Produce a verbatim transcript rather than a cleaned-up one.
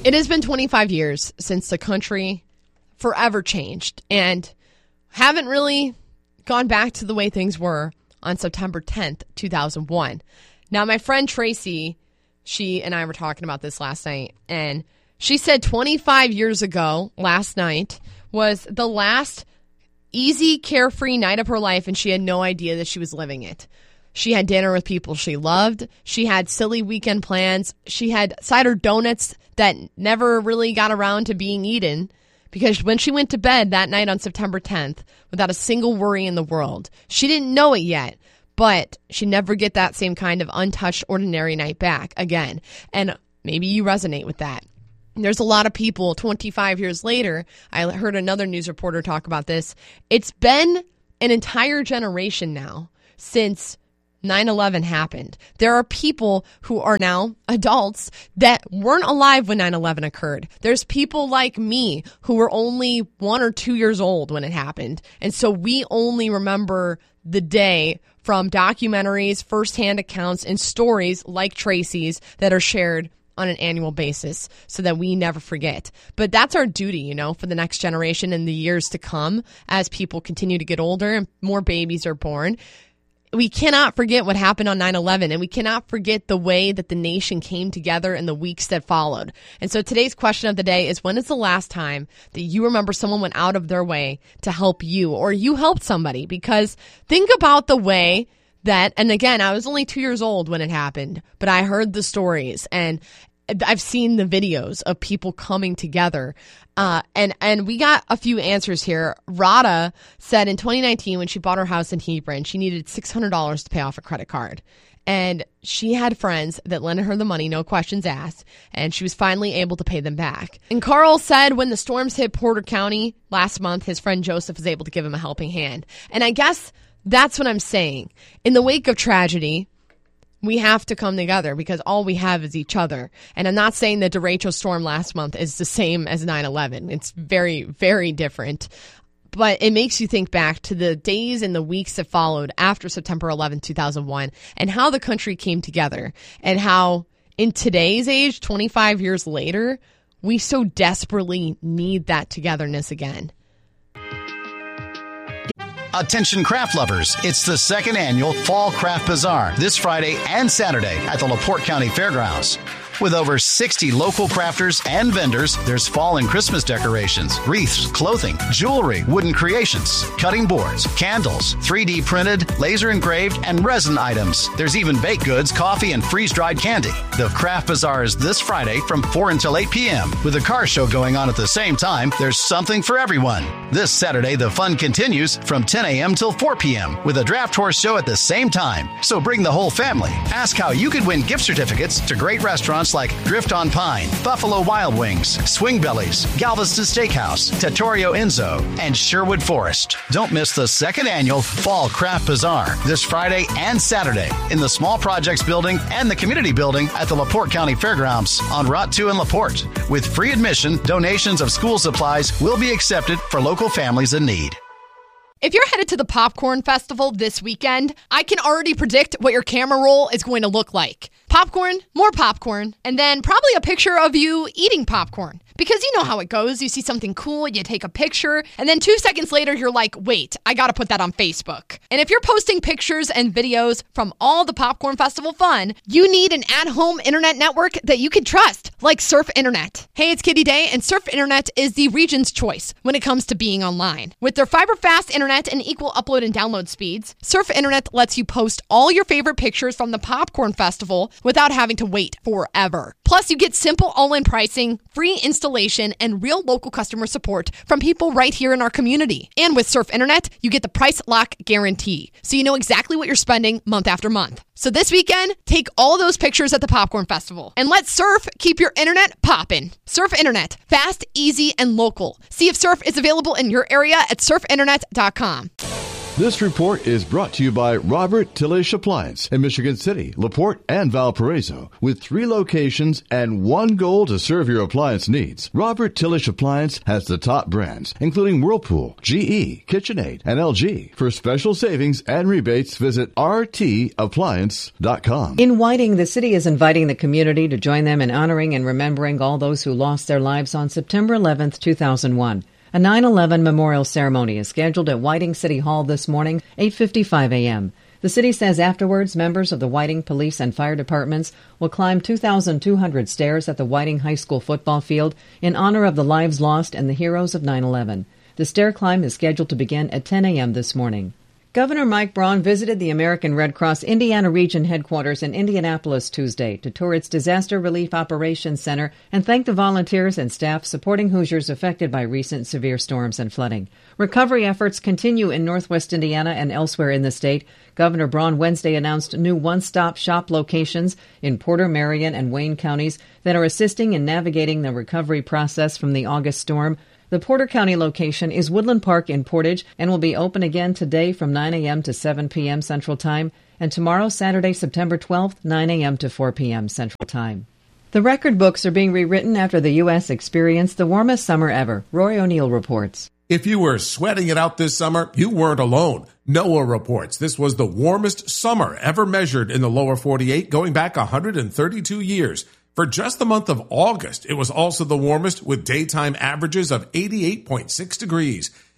It has been twenty-five years since the country forever changed and haven't really gone back to the way things were on September tenth, two thousand one. Now, my friend Tracy, she and I were talking about this last night, and she said twenty-five years ago, last night, was the last easy, carefree night of her life, and she had no idea that she was living it. She had dinner with people she loved. She had silly weekend plans. She had cider donuts that never really got around to being eaten, because when she went to bed that night on September tenth, without a single worry in the world, she didn't know it yet, but she'd never get that same kind of untouched, ordinary night back again. And maybe you resonate with that. There's a lot of people twenty-five years later. I heard another news reporter talk about this. It's been an entire generation now since nine eleven happened. There are people who are now adults that weren't alive when nine eleven occurred. There's people like me who were only one or two years old when it happened. And so we only remember the day from documentaries, firsthand accounts, and stories like Tracy's that are shared on an annual basis so that we never forget. But that's our duty, you know, for the next generation in the years to come as people continue to get older and more babies are born. We cannot forget what happened on nine eleven, and we cannot forget the way that the nation came together in the weeks that followed. And so today's question of the day is, when is the last time that you remember someone went out of their way to help you, or you helped somebody? Because think about the way that, and again, I was only two years old when it happened, but I heard the stories, and I've seen the videos of people coming together. Uh, and, and we got a few answers here. Rada said in twenty nineteen, when she bought her house in Hebron, she needed six hundred dollars to pay off a credit card. And she had friends that lent her the money, no questions asked, and she was finally able to pay them back. And Carl said when the storms hit Porter County last month, his friend Joseph was able to give him a helping hand. And I guess that's what I'm saying. In the wake of tragedy, we have to come together because all we have is each other. And I'm not saying that the derecho storm last month is the same as nine eleven. It's very, very different. But it makes you think back to the days and the weeks that followed after September eleventh, two thousand one, and how the country came together, and how in today's age, twenty-five years later, we so desperately need that togetherness again. Attention craft lovers, it's the second annual Fall Craft Bazaar this Friday and Saturday at the LaPorte County Fairgrounds. With over sixty local crafters and vendors, there's fall and Christmas decorations, wreaths, clothing, jewelry, wooden creations, cutting boards, candles, three D printed, laser engraved, and resin items. There's even baked goods, coffee, and freeze-dried candy. The Craft Bazaar is this Friday from four until eight p.m. With a car show going on at the same time, there's something for everyone. This Saturday, the fun continues from ten a.m. till four p.m. with a draft horse show at the same time. So bring the whole family. Ask how you could win gift certificates to great restaurants like Drift on Pine, Buffalo Wild Wings, Swing Bellies, Galveston Steakhouse, Trattoria Enzo, and Sherwood Forest. Don't miss the second annual Fall Craft Bazaar this Friday and Saturday in the Small Projects Building and the Community Building at the LaPorte County Fairgrounds on Route two in LaPorte. With free admission, donations of school supplies will be accepted for local families in need. If you're headed to the Popcorn Festival this weekend, I can already predict what your camera roll is going to look like. Popcorn, more popcorn, and then probably a picture of you eating popcorn. Because you know how it goes. You see something cool, you take a picture, and then two seconds later, you're like, wait, I gotta put that on Facebook. And if you're posting pictures and videos from all the Popcorn Festival fun, you need an at-home internet network that you can trust, like Surf Internet. Hey, it's Kitty Day, and Surf Internet is the region's choice when it comes to being online. With their fiber-fast internet and equal upload and download speeds, Surf Internet lets you post all your favorite pictures from the Popcorn Festival without having to wait forever. Plus, you get simple all-in pricing, free installation, and real local customer support from people right here in our community. And with Surf Internet, you get the price lock guarantee, so you know exactly what you're spending month after month. So this weekend, take all those pictures at the Popcorn Festival and let Surf keep your internet poppin'. Surf Internet, fast, easy, and local. See if Surf is available in your area at surf internet dot com. This report is brought to you by Robert Tillish Appliance in Michigan City, LaPorte, and Valparaiso. With three locations and one goal to serve your appliance needs, Robert Tillish Appliance has the top brands, including Whirlpool, G E, KitchenAid, and L G. For special savings and rebates, visit R T appliance dot com. In Whiting, the city is inviting the community to join them in honoring and remembering all those who lost their lives on September eleventh, two thousand one. A nine eleven memorial ceremony is scheduled at Whiting City Hall this morning, eight fifty-five a.m. The city says afterwards, members of the Whiting Police and Fire Departments will climb two thousand two hundred stairs at the Whiting High School football field in honor of the lives lost and the heroes of nine eleven. The stair climb is scheduled to begin at ten a.m. this morning. Governor Mike Braun visited the American Red Cross Indiana Region headquarters in Indianapolis Tuesday to tour its Disaster Relief Operations Center and thank the volunteers and staff supporting Hoosiers affected by recent severe storms and flooding. Recovery efforts continue in northwest Indiana and elsewhere in the state. Governor Braun Wednesday announced new one-stop shop locations in Porter, Marion, and Wayne counties that are assisting in navigating the recovery process from the August storm. The Porter County location is Woodland Park in Portage and will be open again today from nine a.m. to seven p.m. Central Time, and tomorrow, Saturday, September twelfth, nine a.m. to four p.m. Central Time. The record books are being rewritten after the U S experienced the warmest summer ever. Roy O'Neill reports. If you were sweating it out this summer, you weren't alone. NOAA reports this was the warmest summer ever measured in the lower forty-eight, going back one hundred thirty-two years. For just the month of August, it was also the warmest with daytime averages of eighty-eight point six degrees.